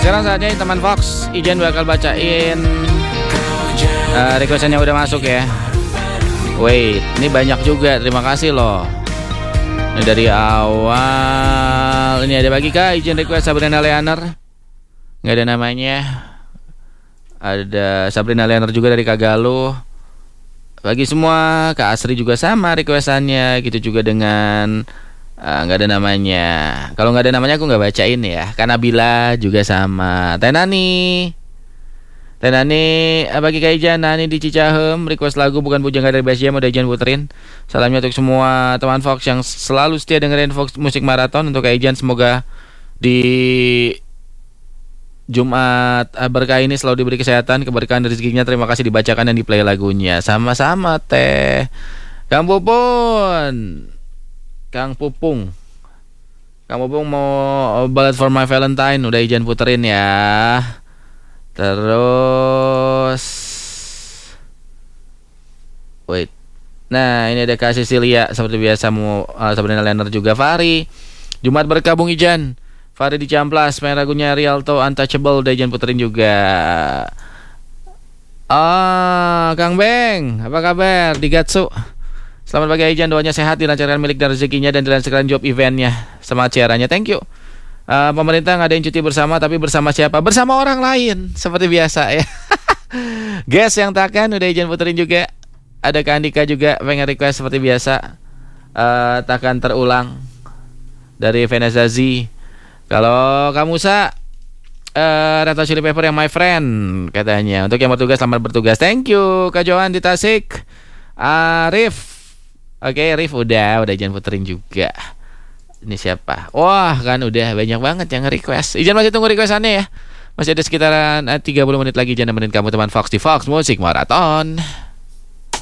Sekarang saatnya teman Fox, Ijan bakal bacain requestan yang udah masuk ya. Wait, ini banyak juga, terima kasih loh. Ini dari awal. Ini ada bagi Kak, Ijan request Sabrina Leaner. Nggak ada namanya. Ada Sabrina Leaner juga dari Kak Galuh. Bagi semua, Kak Asri juga sama requestannya. Gitu juga dengan nggak ada namanya. Kalau nggak ada namanya aku nggak bacain ya. Karena Nabila juga sama. Tenani bagi Kak Ijan. Nani di Cicahem request lagu Bukan Bujangga dari Basia mau Ijan puterin. Salamnya untuk semua teman Fox yang selalu setia dengerin Fox Musik Marathon. Untuk Kak Ijan semoga di Jumat berkah ini selalu diberi kesehatan, keberkahan rezekinya. Terima kasih dibacakan dan di-play lagunya. Sama-sama teh. Kang Pupung mau Ballad for My Valentine udah Ijan puterin ya. Terus wait. Nah, ini ada Kak Cecilia seperti biasa mau Sabrina Leaner juga. Fahri Jumat berkabung Ijan. Fahri di Ciamplas main lagunya Rialto Untouchable udah Ijan puterin juga. Kang Beng, apa kabar di Gatsu? Selamat pagi Ijan, doanya sehat, dilancarkan milik dan rezekinya dan dilancarkan job eventnya. Semangat siarannya, thank you. Pemerintah ngadain cuti bersama, tapi bersama siapa? Bersama orang lain, seperti biasa ya. Guys yang takkan udah Ijan puterin juga. Ada Kak Andika juga pengen request seperti biasa. Takkan terulang dari Venezazi. Kalau kamu Red Hot Chili Pepper yang My Friend katanya. Untuk yang bertugas selamat bertugas. Thank you Kak Johan di Tasik. Arif. Oke, Rif udah Ijan puterin juga. Ini siapa? Wah, kan udah banyak banget yang request. Ijan masih tunggu requestannya ya. Masih ada sekitaran 30 menit lagi Ijan nemenin kamu teman Fox di Fox Musik Marathon.